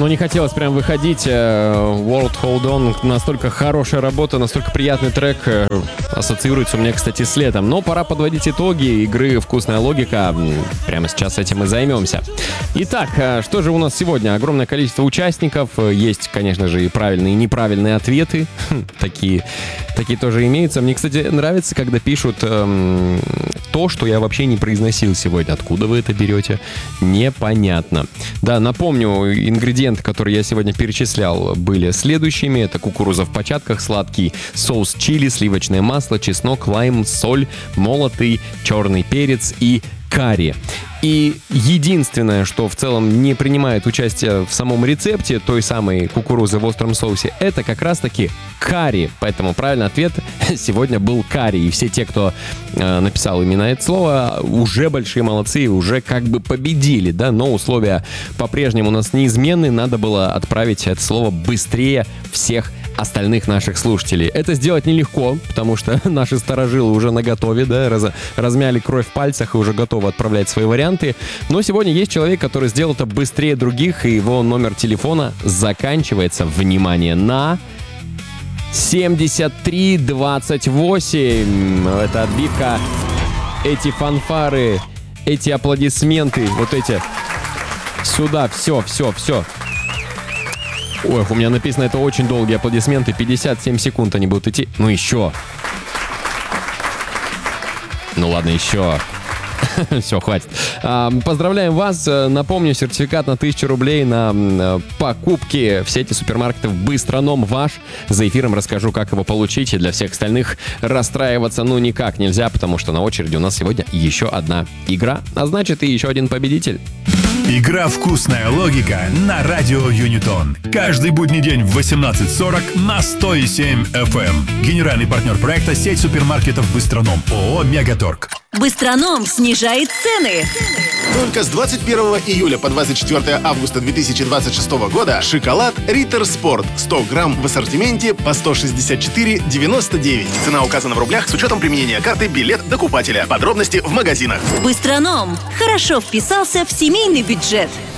Но не хотелось прям выходить. World Hold On, настолько хорошая работа, настолько приятный трек. Ассоциируется у меня, кстати, с летом. Но пора подводить итоги игры «Вкусная логика». Прямо сейчас этим и займемся. Итак, что же у нас сегодня? Огромное количество участников. Есть, конечно же, и правильные, и неправильные ответы. Такие тоже имеются. Мне, кстати, нравится, когда пишут то, что я вообще не произносил сегодня. Откуда вы это берете? Непонятно. Да, напомню, ингредиенты, которые я сегодня перечислял, были следующими. Это кукуруза в початках, сладкий соус чили, сливочное масло, чеснок, лайм, соль, молотый черный перец и карри. И единственное, что в целом не принимает участие в самом рецепте той самой кукурузы в остром соусе, это как раз-таки карри. Поэтому правильный ответ сегодня был карри. И все те, кто написал именно это слово, уже большие молодцы, уже как бы победили, да, но условия по-прежнему у нас неизменны. Надо было отправить это слово быстрее всех остальных наших слушателей. Это сделать нелегко, потому что наши старожилы уже наготове, да, размяли кровь в пальцах и уже готовы отправлять свои варианты. Но сегодня есть человек, который сделал это быстрее других, и его номер телефона заканчивается, внимание, на 7328. Это отбивка, эти фанфары, эти аплодисменты, вот эти. Сюда, все. Ой, у меня написано, это очень долгие аплодисменты. 57 секунд они будут идти. Ну еще. Ну ладно, еще. Все, хватит. Поздравляем вас. Напомню, сертификат на 1000 рублей на покупки в сети супермаркетов «Быстроном» ваш. За эфиром расскажу, как его получить. И для всех остальных расстраиваться никак нельзя, потому что на очереди у нас сегодня еще одна игра, а значит и еще один победитель. Игра «Вкусная логика» на радио Юнитон. Каждый будний день в 18:40 на 100,7 FM. Генеральный партнер проекта — сеть супермаркетов «Быстроном». ООО «Мегаторг». «Быстроном» снижает цены. Только с 21 июля по 24 августа 2026 года шоколад Риттер Спорт 100 грамм в ассортименте по 164,99. Цена указана в рублях с учетом применения карты «Билет докупателя». Подробности в магазинах. «Быстроном» хорошо вписался в семейный бюджет.